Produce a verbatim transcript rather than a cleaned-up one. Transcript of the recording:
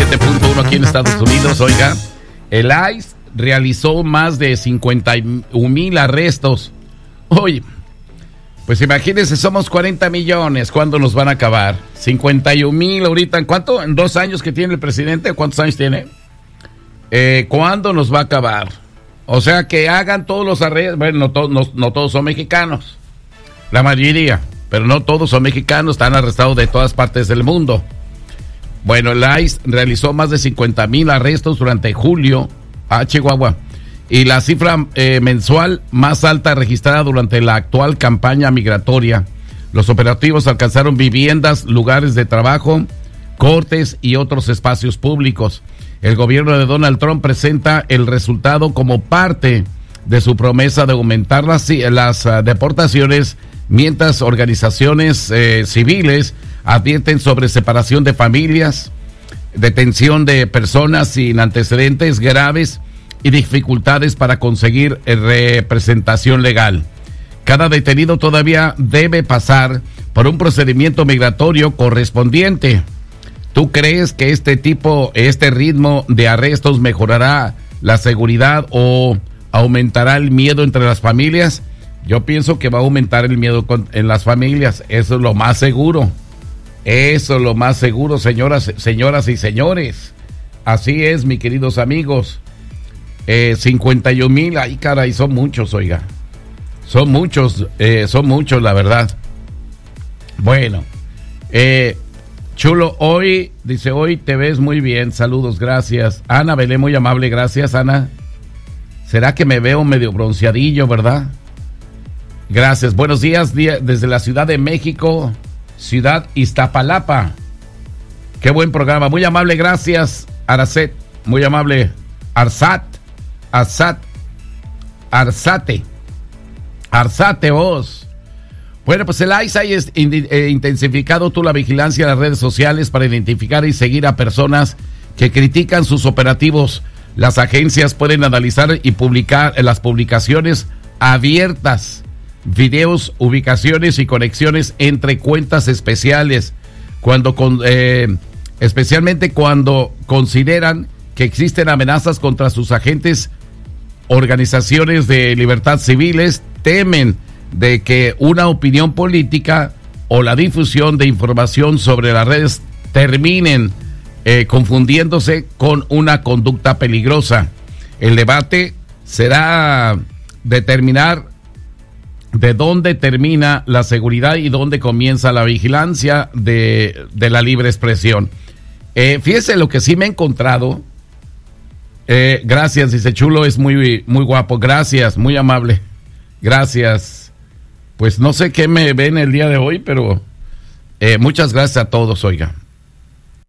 siete punto uno aquí en Estados Unidos. Oiga, el I C E realizó más de cincuenta mil arrestos. Oye, pues imagínense, somos cuarenta millones. ¿Cuándo nos van a acabar? cincuenta y un mil ahorita. ¿En cuánto? ¿En dos años que tiene el presidente? ¿Cuántos años tiene? Eh, ¿Cuándo nos va a acabar? O sea, que hagan todos los arrestos. Bueno, no, to no, no todos son mexicanos. La mayoría. Pero no todos son mexicanos. Están arrestados de todas partes del mundo. Bueno, el I C E realizó más de cincuenta mil arrestos durante julio. Ah, Chihuahua. Y la cifra eh, mensual más alta registrada durante la actual campaña migratoria. Los operativos alcanzaron viviendas, lugares de trabajo, cortes y otros espacios públicos. El gobierno de Donald Trump presenta el resultado como parte de su promesa de aumentar las, las uh, deportaciones, mientras organizaciones eh, civiles advierten sobre separación de familias, detención de personas sin antecedentes graves y dificultades para conseguir representación legal. Cada detenido todavía debe pasar por un procedimiento migratorio correspondiente. ¿Tú crees que este tipo, este ritmo de arrestos mejorará la seguridad o aumentará el miedo entre las familias? Yo pienso que va a aumentar el miedo con, en las familias. Eso es lo más seguro. Eso es lo más seguro, señoras, señoras y señores. Así es, mis queridos amigos. Eh, cincuenta y un mil, ay caray, son muchos, oiga. Son muchos, eh, son muchos, la verdad. Bueno, eh, Chulo, hoy, dice, hoy te ves muy bien, saludos, gracias. Ana Belén, muy amable, gracias, Ana. ¿Será que me veo medio bronceadillo, verdad? Gracias, buenos días, día, desde la Ciudad de México, Ciudad Iztapalapa. Qué buen programa, muy amable, gracias, Aracet, muy amable, Arsat. Arsat, Arsate, Arsate vos. Bueno, pues el I C E ha intensificado tú la vigilancia en las redes sociales para identificar y seguir a personas que critican sus operativos. Las agencias pueden analizar y publicar en las publicaciones abiertas, videos, ubicaciones y conexiones entre cuentas especiales, cuando con, eh, especialmente cuando consideran que existen amenazas contra sus agentes. Organizaciones de libertad civiles temen de que una opinión política o la difusión de información sobre las redes terminen eh, confundiéndose con una conducta peligrosa. El debate será determinar de dónde termina la seguridad y dónde comienza la vigilancia de, de la libre expresión. Eh, fíjese lo que sí me he encontrado. Eh, gracias, dice Chulo, es muy, muy guapo, gracias, muy amable, gracias. Pues no sé qué me ven el día de hoy, pero eh, muchas gracias a todos, oiga.